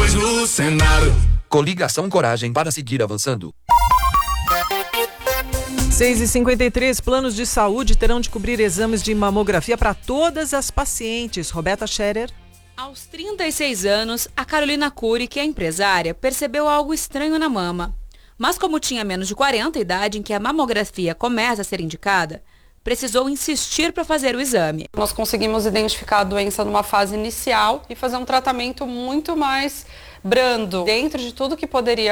nós no Senado. Coligação Coragem para seguir avançando. 6h53, planos de saúde terão de cobrir exames de mamografia para todas as pacientes. Roberta Scherer. Aos 36 anos, a Carolina Cury, que é empresária, percebeu algo estranho na mama. Mas como tinha menos de 40, idade em que a mamografia começa a ser indicada, precisou insistir para fazer o exame. Nós conseguimos identificar a doença numa fase inicial e fazer um tratamento muito mais brando, dentro de tudo que poderia